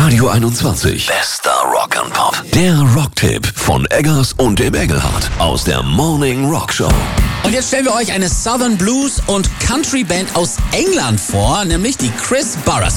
Radio 21. Bester Rock and Pop. Der Rocktipp von Eggers und dem Engelhardt aus der Morning Rock Show. Und jetzt stellen wir euch eine Southern Blues und Country Band aus England vor, nämlich die Chris Burrers.